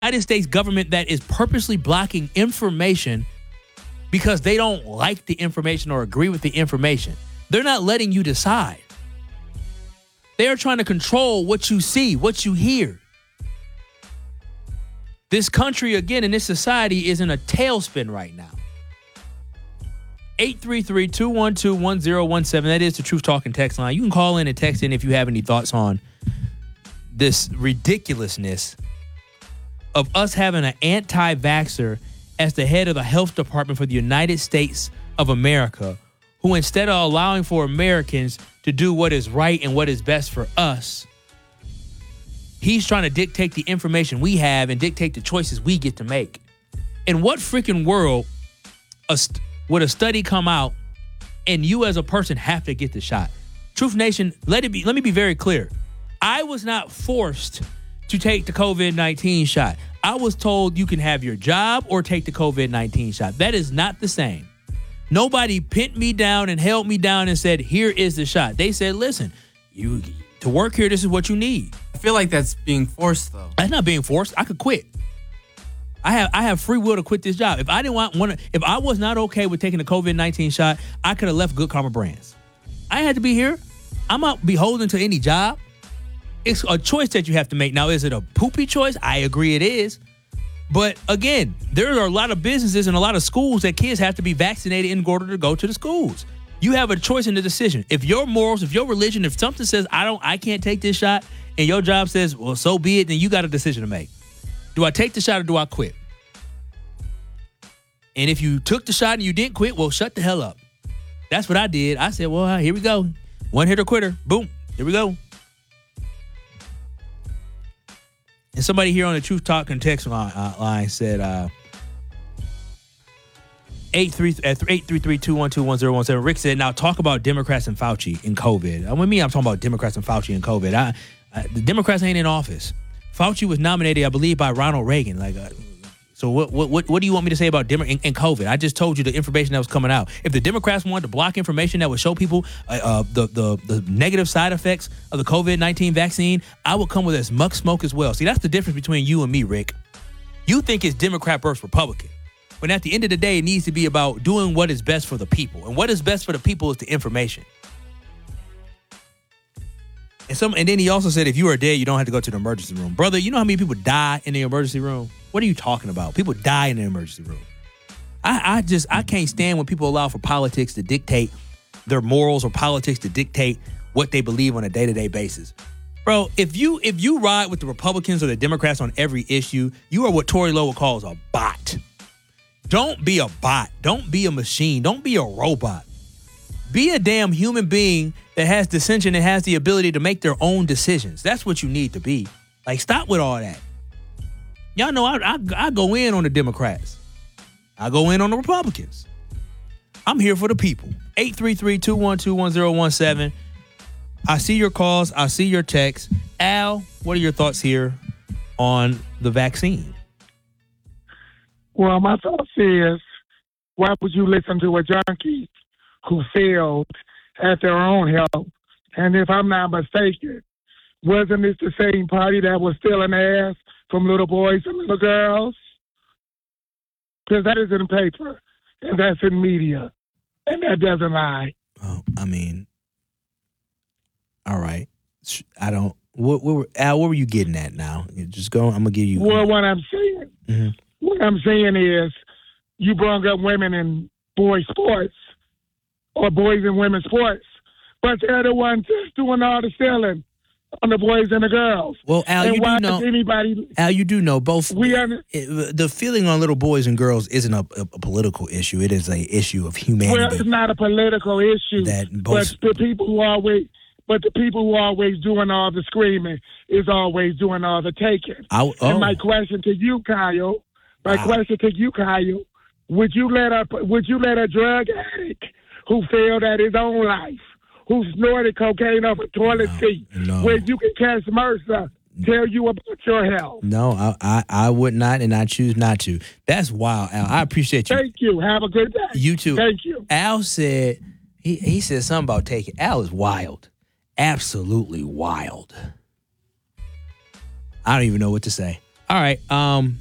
United States government that is purposely blocking information because they don't like the information or agree with the information. They're not letting you decide. They are trying to control what you see, what you hear. This country, again, and this society is in a tailspin right now. 833-212-1017. That is the Truth Talking text line. You can call in and text in if you have any thoughts on this ridiculousness of us having an anti-vaxxer as the head of the health department for the United States of America, who instead of allowing for Americans to do what is right and what is best for us, he's trying to dictate the information we have and dictate the choices we get to make. In what freaking world would a study come out and you as a person have to get the shot? Truth Nation, let me be very clear. I was not forced to take the COVID-19 shot. I was told you can have your job or take the COVID-19 shot. That is not the same. Nobody pinned me down and held me down and said, here is the shot. They said, listen, you to work here, this is what you need. I feel like that's being forced, though. That's not being forced. I could quit. I have free will to quit this job. If I didn't if I was not okay with taking the COVID-19 shot, I could have left Good Karma Brands. I had to be here. I'm not beholden to any job. It's a choice that you have to make. Now, is it a poopy choice? I agree it is. But again, there are a lot of businesses and a lot of schools that kids have to be vaccinated in order to go to the schools. You have a choice in the decision. If your morals, if your religion, if something says I can't take this shot, and your job says, well, so be it, then you got a decision to make. Do I take the shot or do I quit? And if you took the shot and you didn't quit, well, shut the hell up. That's what I did. I said, well, here we go. One hitter quitter. Boom. Here we go. And somebody here on the Truth Talking text line said, 833-212-1017. Rick said, now talk about Democrats and Fauci in COVID. With me, I'm talking about Democrats and Fauci in COVID. The Democrats ain't in office. Fauci was nominated, I believe, by Ronald Reagan. So what do you want me to say about in COVID? I just told you the information that was coming out. If the Democrats wanted to block information that would show people the negative side effects of the COVID-19 vaccine, I would come with as much smoke as well. See, that's the difference between you and me, Rick. You think it's Democrat versus Republican. When at the end of the day, it needs to be about doing what is best for the people. And what is best for the people is the information. And then he also said, if you are dead, you don't have to go to the emergency room. Brother, you know how many people die in the emergency room? What are you talking about? People die in the emergency room. I can't stand when people allow for politics to dictate their morals or politics to dictate what they believe on a day-to-day basis. Bro, if you ride with the Republicans or the Democrats on every issue, you are what Tory Lowe calls a bot. Don't be a bot. Don't be a machine. Don't be a robot. Be a damn human being that has dissension and has the ability to make their own decisions. That's what you need to be. Like, stop with all that. Y'all know I go in on the Democrats. I go in on the Republicans. I'm here for the people. 833-212-1017. I see your calls. I see your texts. Al, what are your thoughts here on the vaccine? Well, my thoughts is, why would you listen to a junkie who failed at their own health? And if I'm not mistaken, wasn't this the same party that was stealing ass from little boys and little girls? Because that is in paper, and that's in media, and that doesn't lie. Oh, I mean, all right. I don't. Al, what were you getting at now? Just go. I'm gonna give you. Well, what I'm saying. Mm-hmm. What I'm saying is, you brought up women in boys sports or boys and women's sports, but they're the ones that's doing all the stealing on the boys and the girls. Well, Al, and you do know. Al, you do know both. The feeling on little boys and girls isn't a political issue. It is an issue of humanity. Well, it's not a political issue. But the people who always doing all the screaming is always doing all the taking. And my question to you, Kyle. Would you let a drug addict who failed at his own life, who snorted cocaine off a toilet seat, where you can catch MRSA, tell you about your health? No, I would not, and I choose not to. That's wild, Al. I appreciate you. Thank you. Have a good day. You too. Thank you. Al said, he said something about taking. Al is wild. Absolutely wild. I don't even know what to say. All right.